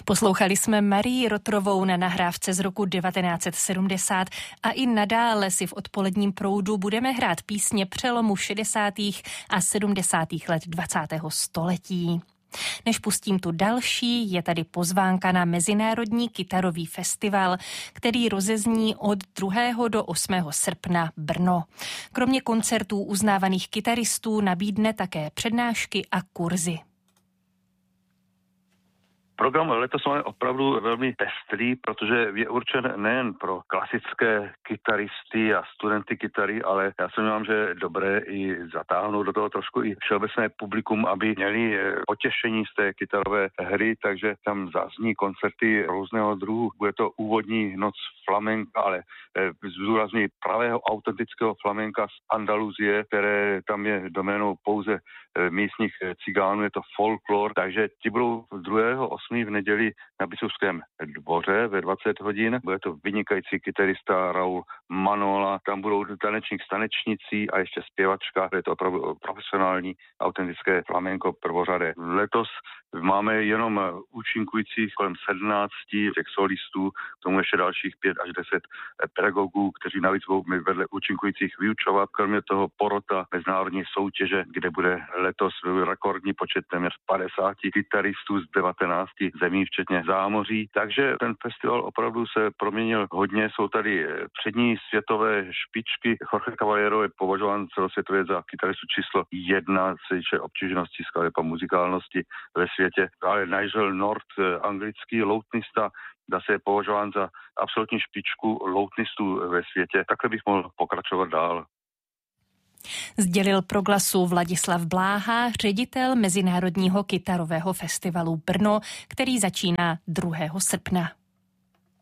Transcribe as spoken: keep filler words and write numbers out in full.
Poslouchali jsme Marii Rotrovou na nahrávce z roku devatenáct set sedmdesát a i nadále si v odpoledním proudu budeme hrát písně přelomu šedesátých a sedmdesátých let dvacátého století. Než pustím tu další, je tady pozvánka na Mezinárodní kytarový festival, který rozezní od druhého do osmého srpna Brno. Kromě koncertů uznávaných kytaristů nabídne také přednášky a kurzy. Program letos máme opravdu velmi pestrý, protože je určen nejen pro klasické kytaristy a studenty kytary, ale já se myslím, že je dobré i zatáhnout do toho trošku i všeobecné publikum, aby měli potěšení z té kytarové hry, takže tam zazní koncerty různého druhu. Bude to úvodní noc flamenka, ale zdůrazňuji pravého autentického flamenka z Andaluzie, které tam je doménou pouze místních cigánů, je to folklor, takže ti budou druhého osmého v neděli na Biskupském dvoře ve dvacet hodin. Bude to vynikající kytarista Raul Manola, tam budou tanečník s tanečnicí a ještě zpěvačka, je to opravdu profesionální, autentické flamenko prvořadé. Letos máme jenom účinkujících kolem sedmnácti těch solistů, k tomu ještě dalších pět až deset pedagogů, kteří navíc budou vedle účinkujících vyučovat. Kromě toho porota mezinárodní soutěže, kde bude letos rekordní počet téměř padesáti kytaristů z devatenácti zemí, včetně zámoří. Takže ten festival opravdu se proměnil hodně. Jsou tady přední světové špičky. Jorge Caballero je považován celosvětově za kytaristu číslo jedna, co se týče obtížnosti skladeb a muzikálnosti ve světě. Ale Nigel North, anglický loutnista, zase je považován za absolutní špičku loutnistů ve světě. Takhle bych mohl pokračovat dál. Sdělil pro Glasu Vladislav Bláha, ředitel Mezinárodního kytarového festivalu Brno, který začíná druhého srpna.